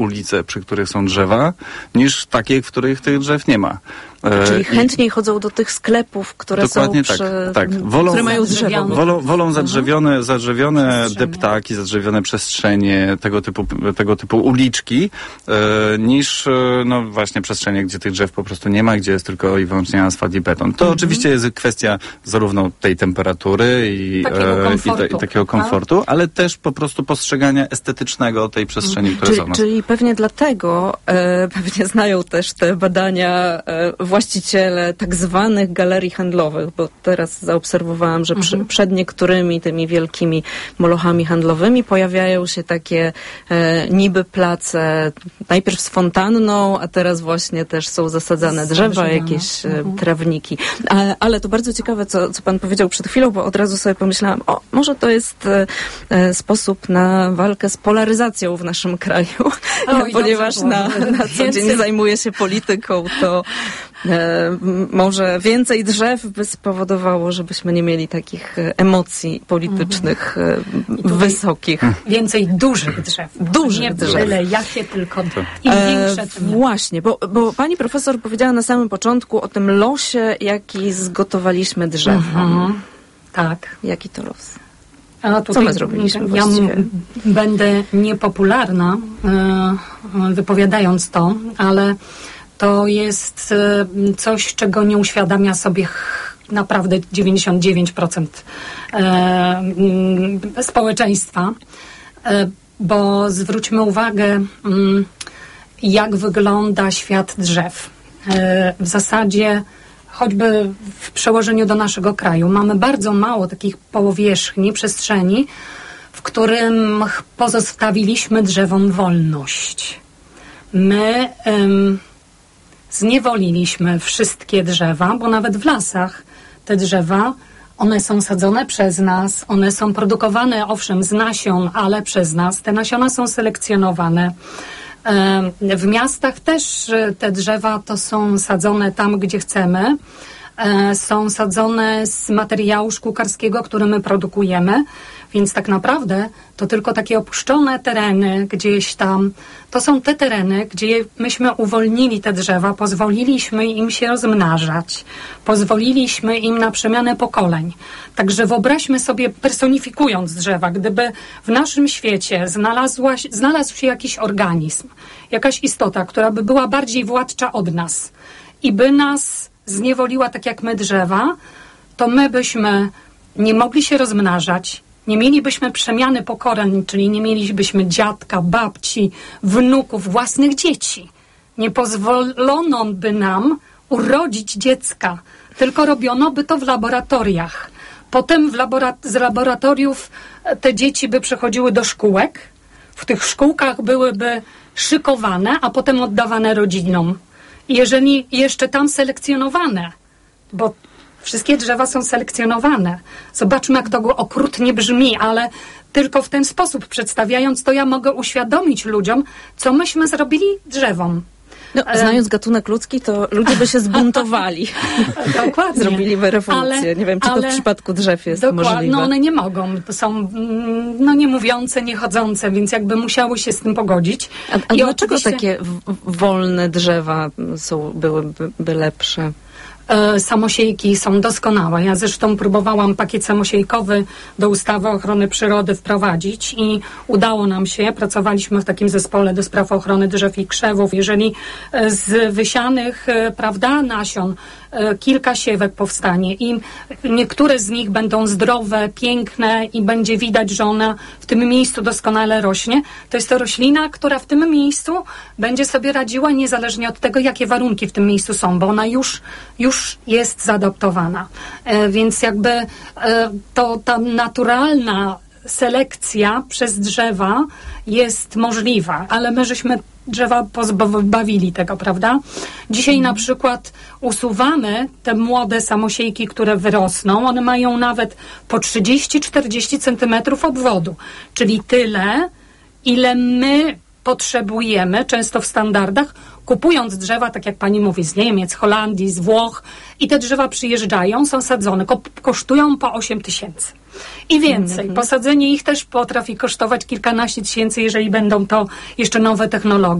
ulice, przy których są drzewa, niż takie, w których tych drzew nie ma. Czyli chętniej chodzą do tych sklepów, które dokładnie są tak. które mają drzewa. Wolą zadrzewione deptaki, zadrzewione przestrzenie, tego typu uliczki, niż no właśnie przestrzenie, gdzie tych drzew po prostu nie ma, gdzie jest tylko i wyłącznie asfalt i beton. To oczywiście jest kwestia zarówno tej temperatury i takiego komfortu, ale też po prostu postrzegania estetycznego tej przestrzeni, która jest u nas. Czyli pewnie dlatego, pewnie znają też te badania właściciele tak zwanych galerii handlowych, bo teraz zaobserwowałam, że przed niektórymi tymi wielkimi molochami handlowymi pojawiają się takie niby place, najpierw z fontanną, a teraz właśnie też są zasadzane drzewa, jakieś trawniki. Ale to bardzo ciekawe, co pan powiedział przed chwilą, bo od razu sobie pomyślałam, może to jest sposób na walkę z polaryzacją w naszym kraju, ponieważ na co dzień zajmuję się polityką, to może więcej drzew by spowodowało, żebyśmy nie mieli takich emocji politycznych wysokich. Więcej dużych drzew. Dużych drzew. Byle jakie, tylko im większe. Właśnie, bo pani profesor powiedziała na samym początku o tym losie, jaki zgotowaliśmy drzewom. Tak. Jaki to los? Co my zrobiliśmy Ja właściwie? będę niepopularna, wypowiadając to, ale to jest coś, czego nie uświadamia sobie naprawdę 99% społeczeństwa, bo zwróćmy uwagę, jak wygląda świat drzew. W zasadzie choćby w przełożeniu do naszego kraju mamy bardzo mało takich powierzchni, przestrzeni, w którym pozostawiliśmy drzewom wolność. My zniewoliliśmy wszystkie drzewa, bo nawet w lasach te drzewa, one są sadzone przez nas, one są produkowane owszem z nasion, ale przez nas. Te nasiona są selekcjonowane. W miastach też te drzewa to są sadzone tam, gdzie chcemy. Są sadzone z materiału szkółkarskiego, który my produkujemy, więc tak naprawdę to tylko takie opuszczone tereny gdzieś tam, to są te tereny, gdzie myśmy uwolnili te drzewa, pozwoliliśmy im się rozmnażać, pozwoliliśmy im na przemianę pokoleń. Także wyobraźmy sobie, personifikując drzewa, gdyby w naszym świecie znalazł się jakiś organizm, jakaś istota, która by była bardziej władcza od nas i by nas zniewoliła tak jak my drzewa, to my byśmy nie mogli się rozmnażać, nie mielibyśmy przemiany pokoleń, czyli nie mielibyśmy dziadka, babci, wnuków, własnych dzieci. Nie pozwolono by nam urodzić dziecka, tylko robiono by to w laboratoriach. Potem z laboratoriów te dzieci by przechodziły do szkółek, w tych szkółkach byłyby szykowane, a potem oddawane rodzinom. Jeżeli jeszcze tam selekcjonowane, bo wszystkie drzewa są selekcjonowane. Zobaczmy, jak to okrutnie brzmi, ale tylko w ten sposób przedstawiając to, ja mogę uświadomić ludziom, co myśmy zrobili drzewom. Znając gatunek ludzki, to ludzie by się zbuntowali. Dokładnie. Zrobiliby rewolucję. Nie wiem, czy to w przypadku drzew jest możliwe. No one nie mogą. To są niemówiące, niechodzące, więc jakby musiały się z tym pogodzić. A dlaczego takie wolne drzewa byłyby lepsze? Samosiejki są doskonałe. Ja zresztą próbowałam pakiet samosiejkowy do ustawy o ochrony przyrody wprowadzić i udało nam się. Pracowaliśmy w takim zespole do spraw ochrony drzew i krzewów. Jeżeli z wysianych, nasion kilka siewek powstanie i niektóre z nich będą zdrowe, piękne i będzie widać, że ona w tym miejscu doskonale rośnie, to jest to roślina, która w tym miejscu będzie sobie radziła niezależnie od tego, jakie warunki w tym miejscu są, bo ona już jest zaadaptowana. Więc jakby ta naturalna selekcja przez drzewa jest możliwa, ale my żeśmy drzewa pozbawili tego, prawda? Dzisiaj na przykład usuwamy te młode samosiejki, które wyrosną. One mają nawet po 30-40 centymetrów obwodu, czyli tyle, ile my potrzebujemy, często w standardach, kupując drzewa, tak jak pani mówi, z Niemiec, Holandii, z Włoch i te drzewa przyjeżdżają, są sadzone, kosztują po 8 000. I więcej. Posadzenie ich też potrafi kosztować kilkanaście tysięcy, jeżeli będą to jeszcze nowe technologie.